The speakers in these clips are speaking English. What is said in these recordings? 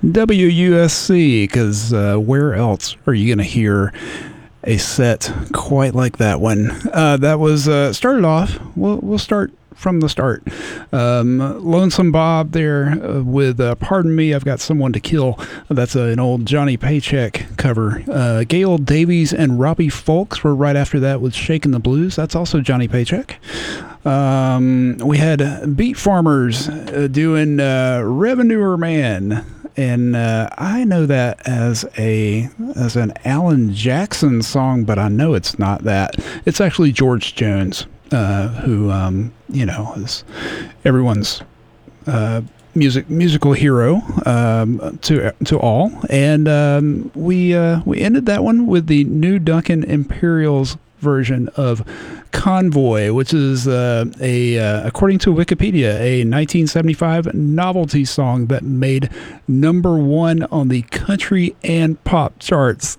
WUSC, because where else are you going to hear a set quite like that one? That was started off. We'll start from the start. Lonesome Bob there with Pardon Me, I've Got Someone to Kill. That's an old Johnny Paycheck cover. Gail Davies and Robbie Fulks were right after that with Shakin' the Blues. That's also Johnny Paycheck. We had Beat Farmers doing Revenuer Man. And I know that as an Alan Jackson song, but I know it's not that. It's actually George Jones, who is everyone's musical hero to all. And we ended that one with the New Duncan Imperials version of Convoy, which is according to Wikipedia, a 1975 novelty song that made #1 on the country and pop charts.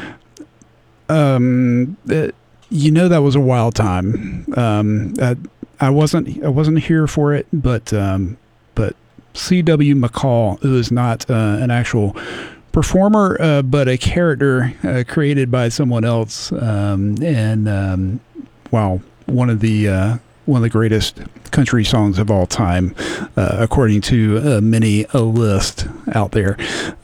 That was a wild time. I wasn't here for it, but C.W. McCall, who is not an actual performer, but a character created by someone else, one of the greatest country songs of all time, according to many a list out there.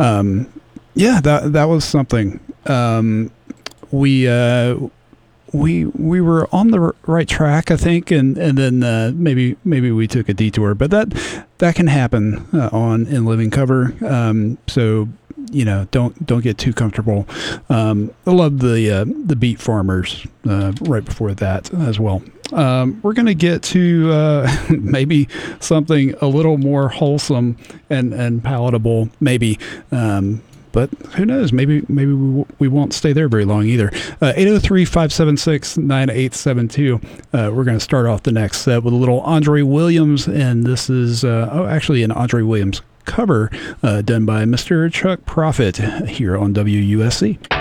That was something. We were on the right track, I think, and then maybe we took a detour, but that can happen in living cover. So don't get too comfortable. I love the Beat Farmers right before that as well. We're gonna get to maybe something a little more wholesome and palatable, maybe. But who knows? Maybe we won't stay there very long either. 803-576-9872. We're going to start off the next set with a little Andre Williams, and this is actually an Andre Williams cover done by Mr. Chuck Prophet here on WUSC.